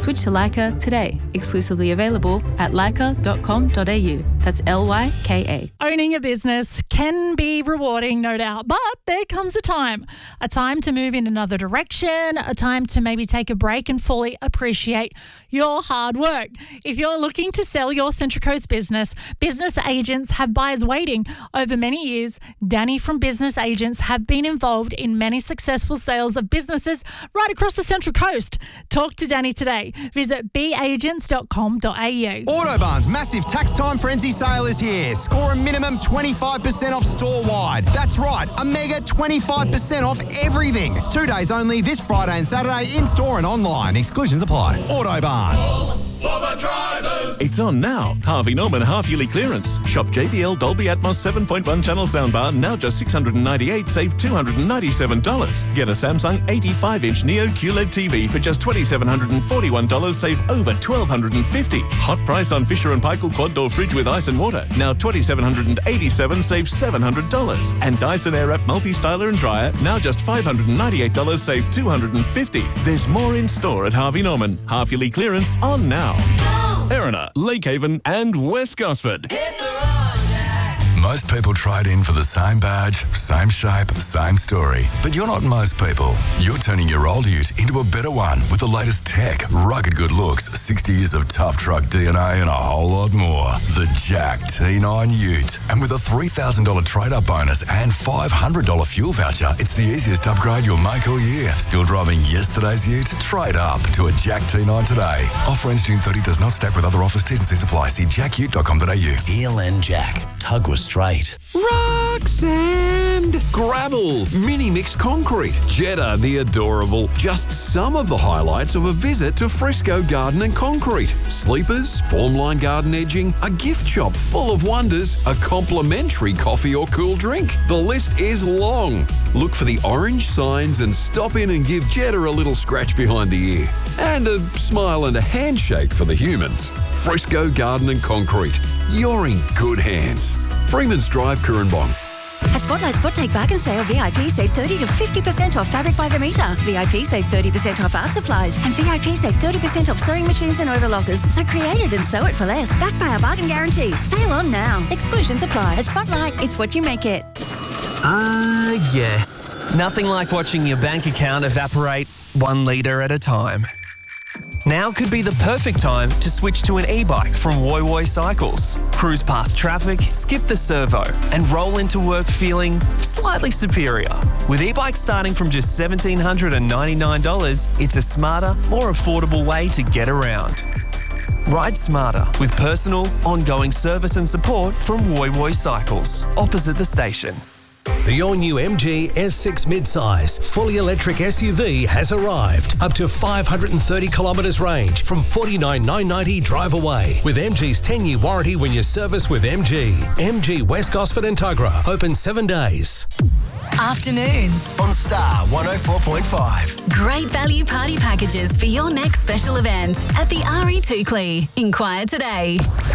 Switch to Leica today. Exclusively available at leica.com.au. That's LYKA. Owning a business can be rewarding, no doubt, but there comes a time to move in another direction, a time to maybe take a break and fully appreciate your hard work. If you're looking to sell your Central Coast business, business agents have buyers waiting. Over many years, Danny from Business Agents have been involved in many successful sales of businesses right across the Central Coast. Talk to Danny today. Visit beagents.com.au. Autobarn's massive tax time frenzy sale is here. Score a minimum 25% off store-wide. That's right, a mega 25% off everything. 2 days only this Friday and Saturday in-store and online. Exclusions apply. Autobarn. All for the drivers. It's on now. Harvey Norman half-yearly clearance. Shop JBL Dolby Atmos 7.1 channel soundbar, now just $698, save $297. Get a Samsung 85-inch Neo QLED TV for just $2,741, save over $1,250. Hot price on Fisher & Paykel quad door fridge with ice and water, now $2,787, save $700. And Dyson Airwrap multi-styler and dryer, now just $598, save $250. There's more in store at Harvey Norman. Half-yearly clearance on now. Erina, Lakehaven and West Gosford. Hit the road, Jack. Most people trade in for the same badge, same shape, same story. But you're not most people. You're turning your old ute into a better one with the latest tech, rugged good looks, 60 years of tough truck DNA and a whole lot more. The Jack T9 Ute. And with a $3,000 trade-up bonus and $500 fuel voucher, it's the easiest upgrade you'll make all year. Still driving yesterday's ute? Trade up to a Jack T9 today. Offer ends June 30, does not stack with other offers. T's and C's apply. See jackute.com.au. ELN Jack. Tugwa Straight. Rock, sand, gravel, mini mixed concrete, Jetta the adorable. Just some of the highlights of a visit to Frisco Garden and Concrete. Sleepers, formline garden edging, a gift shop full of wonders, a complimentary coffee or cool drink. The list is long. Look for the orange signs and stop in and give Jetta a little scratch behind the ear. And a smile and a handshake for the humans. Frisco Garden and Concrete. You're in good hands. Freeman's Drive, Currumbong. At Spotlight Spot Take Back and Sale, VIP save 30 to 50% off fabric by the metre. VIP save 30% off art supplies. And VIP save 30% off sewing machines and overlockers. So create it and sew it for less. Backed by our bargain guarantee. Sale on now. Exclusions apply. At Spotlight, it's what you make it. Yes. Nothing like watching your bank account evaporate 1 litre at a time. Now could be the perfect time to switch to an e-bike from Woy Woy Cycles. Cruise past traffic, skip the servo, and roll into work feeling slightly superior. With e-bikes starting from just $1,799, it's a smarter, more affordable way to get around. Ride smarter with personal, ongoing service and support from Woy Woy Cycles, opposite the station. The all-new MG S6 midsize, fully electric SUV has arrived. Up to 530 kilometres range from $49,990 drive away. With MG's 10-year warranty when you service with MG. MG West Gosford and Tuggerah. Open 7 days. Afternoons on Star 104.5. Great value party packages for your next special event at the RE2 Inquire today.